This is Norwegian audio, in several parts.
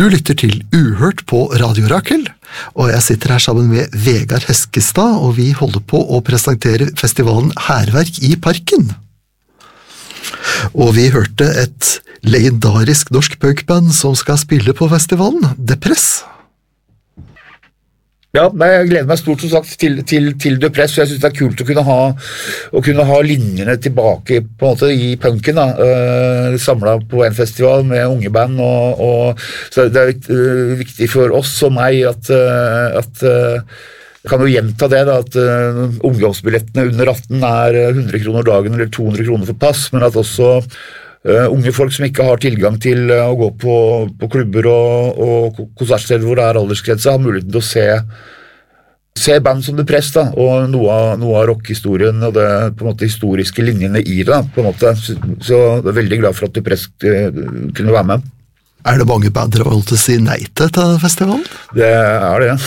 Du lytter til Uhørt på Radio Rakel, og jeg sitter her sammen med Vegard Heskestad, og vi holder på å presentere festivalen Hærverk i Parken. Og vi hørte et legendarisk norsk punkband som skal spille på festivalen, Depress. Ja, jeg gleder meg stort som sagt til Depress, for jeg synes det kult å kunne ha linjene tilbake på en måte i punken da, samlet på en festival med unge band, og så det er viktig for oss og meg at jeg kan jo gjenta det da, at ungdomsbillettene under 18 er 100 kroner dagen eller 200 kroner for pass, men at også unge folk som ikke har tilgang til å gå på klubber og konsertsteder hvor det er aldersgrense, har muligheten til å se band som Depress da, og noe av rockhistorien og det på en måte historiske linjene i det da, på en måte. Så jeg er veldig glad for at Depress kunne være med. Er det mange band dere valgte å si nei til festivalen? Det er det.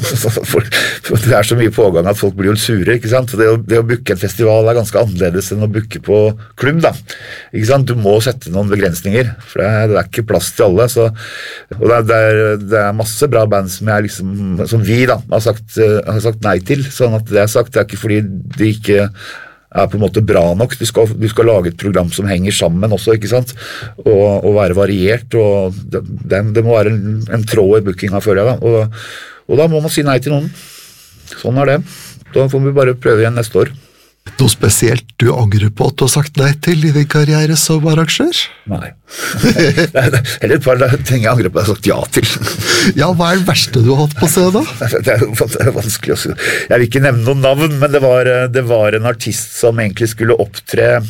Det er så mye pågang at folk blir jo sure, ikke sant? Det å booke en festival er ganske annerledes enn å booke på klubb, da. Ikke sant? Du må sette noen begrensninger, for det er ikke plass til alle. Og det er masse bra band som vi da, har sagt nei til, sånn at det er sagt, det er ikke fordi de ikke er på en måte bra nok. Du skal lage et program som henger sammen også, ikke sant? Og være variert, og det må være en tråd i bookinga, føler jeg da. Og da må man si nei til noen. Sånn er det. Da får vi bare prøve igjen neste år. Noe spesielt du angrer på at du har sagt nei til i din karriere som arrangør? Nei. Eller et par ting jeg angrer på at jeg har sagt ja til. Ja, hva er det verste du har hatt på scenen? Det er vanskelig å si. Jeg vil ikke nevne noen navn, men det var en artist som egentlig skulle opptre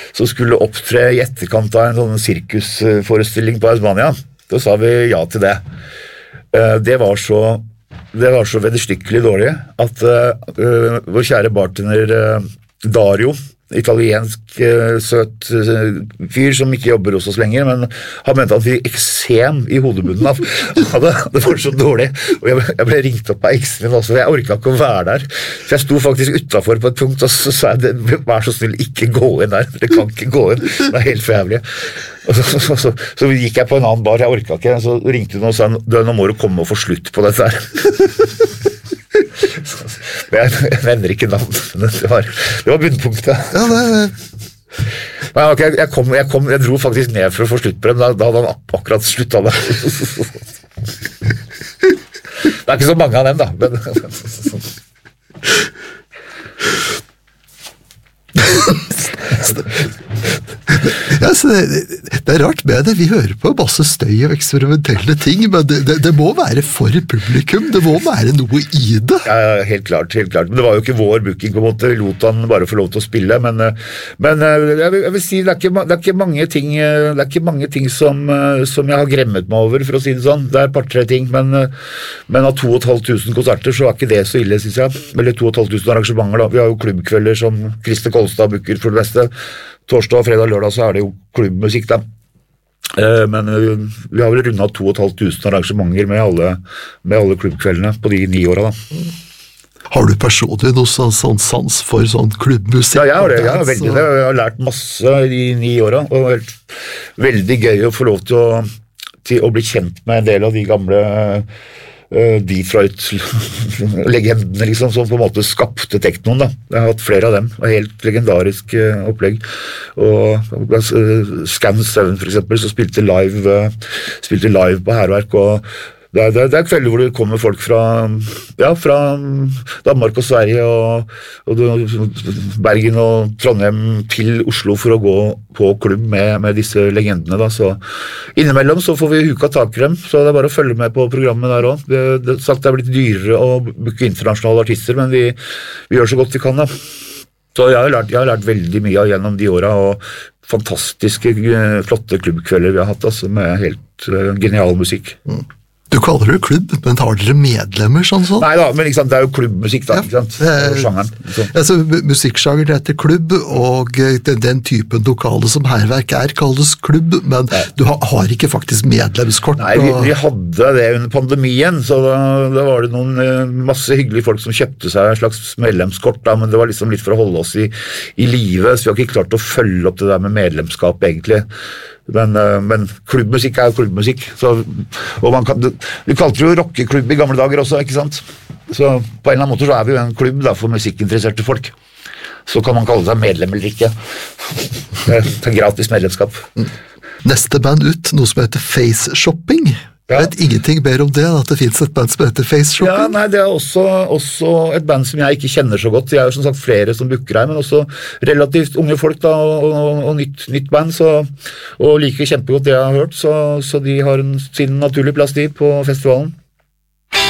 i etterkant av en sånn sirkusforestilling på Ausmania. Da sa vi ja til det. Det var så vederstykkelig dårlig at vår kjære bartender Dario, italiensk søt fyr som ikke jobber hos oss lenger, men han mente han fikk eksem i hodebunnen det var så dårlig, og jeg ble ringt opp av eksen min også, jeg orket ikke å være der, så jeg sto faktisk utenfor på et punkt, og så sa jeg, vær så snill, ikke gå inn der, det kan ikke gå inn, det er helt for jævlig. Og så gikk jeg på en annen bar, jeg orket ikke, så ringte hun og sa, nå må du komme og få slutt på dette her. Jeg nevner ikke navn, det var bunnpunktet. Ja, okay, jeg dro faktisk ned for å få slutt på dem, da hadde han akkurat sluttet det. Det er ikke så mange av dem da, men ja, det er rart med det. Vi hører på masse støy og eksperimentelle ting, men det må være for publikum, det må være noe i det. Ja, helt klart. Men det var jo ikke vår booking på en måte, vi lot han bare få lov til å spille, men jeg vil si, det er ikke mange ting som jeg har gremmet meg over, for å si det sånn. Det er et par-tre ting, men av 2500 konserter så er ikke det så ille, synes jeg. Eller 2500 arrangementer da. Vi har jo klubbkvelder som Christer Kolstad booker for det meste. Torsdag, fredag, lørdag så er det jo klubbmusikk da. Men vi har vel rundet 2500 arrangementer med alle klubbkveldene på de 9 årene da. Har du personlig noe sånn sans for sånn klubbmusikk? Ja, jeg har veldig det. Jeg har lært masse i de 9 årene, og det er veldig gøy å få lov til å bli kjent med en del av de gamle Detroit-legendene liksom, som på en måte skapte teknoen da. Jeg har hatt flere av dem, helt legendarisk opplegg, og Scan 7 for eksempel, som spilte live på Hærverk, og det er kvelder hvor det kommer folk fra Danmark og Sverige og Bergen og Trondheim til Oslo for å gå på klubb med disse legendene da, så innimellom så får vi huka tak i dem, så det er bare å følge med på programmet der også. Det er blitt dyrere å booke internasjonale artister, men vi gjør så godt vi kan da. Så jeg har lært veldig mye gjennom de årene, og fantastiske, flotte klubbkvelder vi har hatt, altså, med helt genial musikk. Du kaller det klubb, men har dere medlemmer sånn? Nei da, men det er jo klubbmusikk da, ikke sant? Sjangeren. Altså, musikksjanger heter klubb, og den typen lokale som Hærverk kalles klubb, men du har ikke faktisk medlemskort. Nei, vi hadde hadde det under pandemien, så da var det noen masse hyggelige folk som kjøpte seg en slags medlemskort, da, men det var liksom litt for å holde oss i live, så vi har ikke klart å følge opp det der med medlemskap egentlig. Men klubbmusikk jo klubbmusikk, så, og vi kalte det jo rockeklubb i gamle dager også, ikke sant? Så på en eller annen måte så vi jo en klubb da, for musikkinteresserte folk. Så kan man kalle seg medlem eller ikke. Det gratis medlemskap. Neste band ut, noe som heter Face Shopping. Jeg vet ingenting mer om det, at det finnes et band som heter Face Shopping. Ja, nei, det også et band som jeg ikke kjenner så godt. Det jo som sagt flere som booker her, men også relativt unge folk da, og nytt band, og liker kjempegodt det jeg har hørt, så de har sin naturlige plass på festivalen.